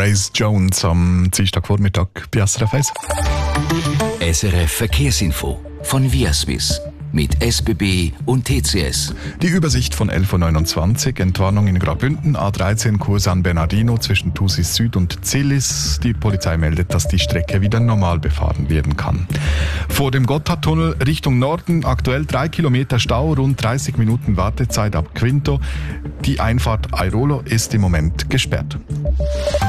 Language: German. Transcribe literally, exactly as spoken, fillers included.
Grace Jones am Dienstagvormittag bei S R F eins. S R F Verkehrsinfo von Viaswiss mit S B B und T C S. Die Übersicht von elf Uhr neunundzwanzig, Entwarnung in Graubünden, A dreizehn Kurs San Bernardino zwischen Thusis Süd und Zillis. Die Polizei meldet, dass die Strecke wieder normal befahren werden kann. Vor dem Gotthardtunnel Richtung Norden aktuell drei Kilometer Stau, rund dreißig Minuten Wartezeit ab Quinto. Die Einfahrt Airolo ist im Moment gesperrt.